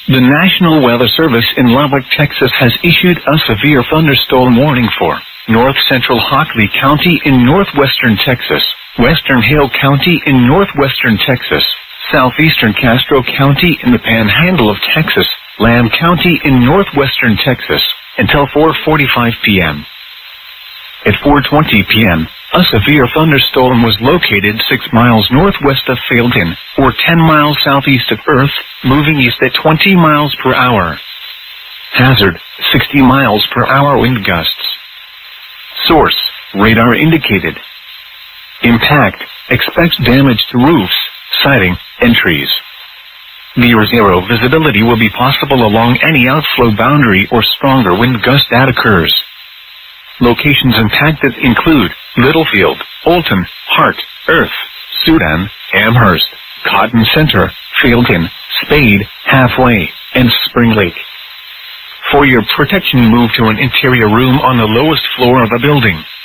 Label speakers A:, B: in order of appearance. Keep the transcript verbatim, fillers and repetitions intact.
A: The National Weather Service in Lubbock, Texas has issued a severe thunderstorm warning for north central Hockley County in northwestern Texas, western Hale County in northwestern Texas, southeastern Castro County in the Panhandle of Texas, Lamb County in northwestern Texas, until four forty-five p m At four twenty p m, a severe thunderstorm was located six miles northwest of Fayetteville, or ten miles southeast of Earth, moving east at twenty miles per hour. Hazard, sixty miles per hour wind gusts. Source, radar indicated. Impact, expect damage to roofs, siding, and trees. Near zero visibility will be possible along any outflow boundary or stronger wind gust that occurs. Locations impacted include Littlefield, Olton, Hart, Earth, Sudan, Amherst, Cotton Center, Fayetteville, Spade, Halfway, and Spring Lake. For your protection, move to an interior room on the lowest floor of a building.